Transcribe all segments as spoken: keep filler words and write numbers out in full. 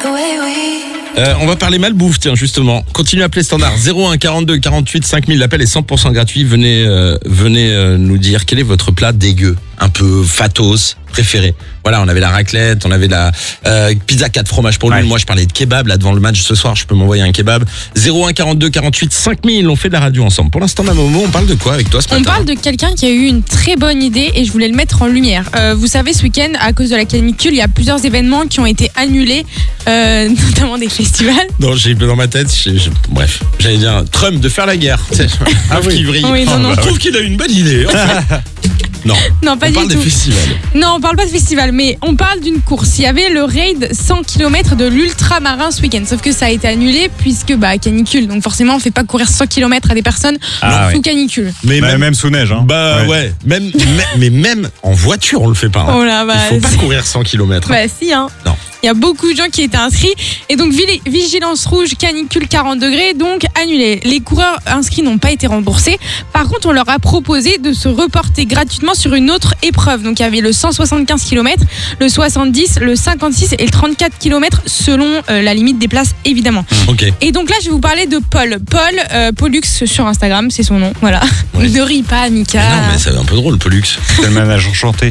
Euh, on va parler malbouffe, tiens, justement. Continuez à appeler standard zéro un quarante-deux quarante-huit cinq mille. L'appel est cent pour cent gratuit. Venez, euh, venez euh, nous dire quel est votre plat dégueu, un peu fatos, préféré. Voilà, on avait la raclette, on avait la euh, pizza quatre fromages pour lui. Ouais. Moi, je parlais de kebab. Là, devant le match ce soir, je peux m'envoyer un kebab. zéro un quarante-deux quarante-huit cinq mille. On fait de la radio ensemble. Pour l'instant, ma Momo, on parle de quoi avec toi ce matin ? On parle de quelqu'un qui a eu une très bonne idée et je voulais le mettre en lumière. Euh, vous savez, ce week-end, à cause de la canicule, il y a plusieurs événements qui ont été annulés, euh, notamment des festivals. Non, j'ai dans ma tête, j'ai, j'ai, bref, j'allais dire Trump de faire la guerre. Ah oui, oui non, non. Je trouve qu'il a une bonne idée. En fait. Non, non, pas on du parle tout. des festivals. Non, on parle pas de festival, mais on parle d'une course. Il y avait le raid cent kilomètres de l'ultramarin ce week-end, sauf que ça a été annulé puisque bah canicule. Donc forcément, on fait pas courir cent kilomètres à des personnes ah, sous oui. canicule. Mais bah, même, même sous neige. Hein. Bah ouais, ouais. Même, mais, mais même en voiture, on le fait pas. Hein. Oh là, bah, il faut pas courir cent kilomètres. Bah si, hein. Non. Il y a beaucoup de gens qui étaient inscrits. Et donc, vigilance rouge, canicule quarante degrés, donc annulé. Les coureurs inscrits n'ont pas été remboursés. Par contre, on leur a proposé de se reporter gratuitement sur une autre épreuve. Donc, il y avait le cent soixante-quinze kilomètres, le soixante-dix, le cinquante-six et le trente-quatre kilomètres selon euh, la limite des places, évidemment. Okay. Et donc là, je vais vous parler de Paul. Paul, euh, Pollux sur Instagram, c'est son nom. Voilà. Oui. Ne ris pas, Mika. Mais non, mais c'est un peu drôle, Pollux. C'est le manage enchanté.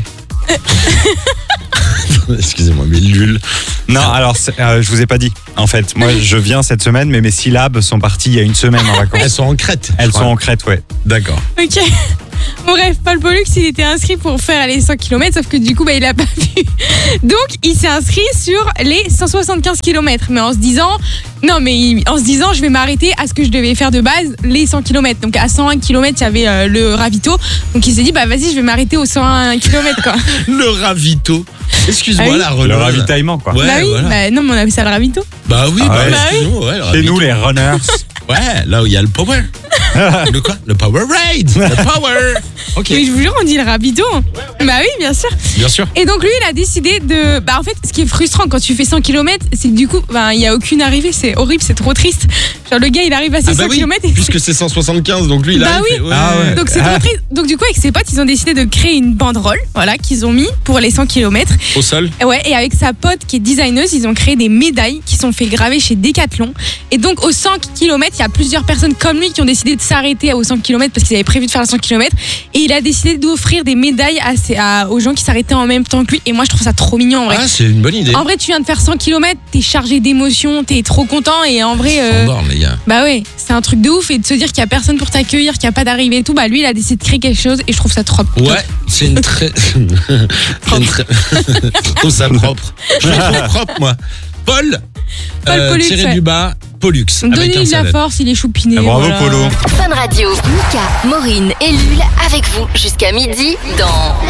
Excusez-moi, mais lul. Non, alors euh, je vous ai pas dit. En fait, moi je viens cette semaine, mais mes syllabes sont parties il y a une semaine en vacances. Elles sont en Crète. Elles sont en Crète, ouais. D'accord. Ok. Bon, bref, Paul Pollux, il était inscrit pour faire les cent kilomètres, sauf que du coup, bah, il a pas vu. Donc, il s'est inscrit sur les cent soixante-quinze kilomètres, mais en se disant, non, mais en se disant, je vais m'arrêter à ce que je devais faire de base, les cent kilomètres. Donc, à cent un kilomètres, il y avait euh, le ravito. Donc, il s'est dit, bah, vas-y, je vais m'arrêter aux cent un kilomètres, quoi. Le ravito. Excuse-moi, ah oui. la relève. Le ravitaillement, quoi. Ouais, bah oui, voilà. bah, non, mais on appelle ça le ravito. Bah oui, ah bah, ouais. bah oui. Ouais, chez nous, les runners. Ouais, là où il y a le power. Le quoi ? Le power raid. Le power. Ok. Mais je vous jure, on dit le ravito. Ouais, ouais. Bah oui, bien sûr. Bien sûr. Et donc lui, il a décidé de. Bah en fait, ce qui est frustrant quand tu fais cent kilomètres, c'est que du coup, bah il y a aucune arrivée. C'est horrible, c'est trop triste. Genre le gars, il arrive à ses ah bah cent oui, kilomètres. Et puisque c'est cent soixante-quinze, donc lui, il bah arrive. Oui. Fait, ouais. Ah ouais. Donc c'est trop triste. Donc du coup, avec ses potes, ils ont décidé de créer une banderole, voilà, qu'ils ont mis pour les cent kilomètres. Au sol. Ouais. Et avec sa pote qui est designeuse, ils ont créé des médailles qui sont fait graver chez Decathlon. Et donc aux cent kilomètres, il y a plusieurs personnes comme lui qui ont décidé de s'arrêter aux cent kilomètres parce qu'ils avaient prévu de faire les cent kilomètres. Et il a décidé d'offrir des médailles à ses, à, aux gens qui s'arrêtaient en même temps que lui. Et moi, je trouve ça trop mignon en vrai. Ah, c'est une bonne idée. En vrai, tu viens de faire cent kilomètres, t'es chargé d'émotions, t'es trop content. Et en vrai. Euh, Sans borne, les gars. Bah ouais, c'est un truc de ouf. Et de se dire qu'il y a personne pour t'accueillir, qu'il n'y a pas d'arrivée et tout. Bah lui, il a décidé de créer quelque chose. Et je trouve ça trop. Ouais, c'est une très. c'est une très. Je trouve ça propre. Je le trouve propre, moi. Paul, Paul euh, Pollux, tiré ouais. du bas, Pollux. Donnez-lui de la force, il est choupiné. Ah, bravo, voilà. Polo. Fun Radio, Mika, Maureen et Lul avec vous jusqu'à midi dans